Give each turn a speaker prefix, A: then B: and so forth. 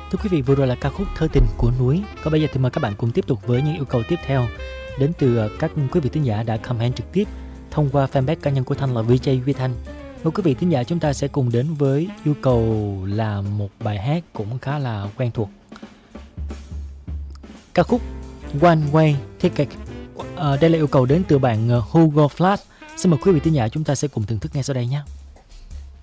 A: Thưa quý vị, vừa rồi là ca khúc Thơ Tình của Núi. Còn bây giờ thì mời các bạn cùng tiếp tục với những yêu cầu tiếp theo đến từ các quý vị thính giả đã comment trực tiếp thông qua fanpage cá nhân của Thanh là VJ Duy Thanh. Mời quý vị thính giả chúng ta sẽ cùng đến với yêu cầu là một bài hát cũng khá là quen thuộc. Ca khúc One Way Ticket. Đây là yêu cầu đến từ bạn Hugo Flash. Xin mời quý vị thính giả chúng ta sẽ cùng thưởng thức ngay sau đây nhé.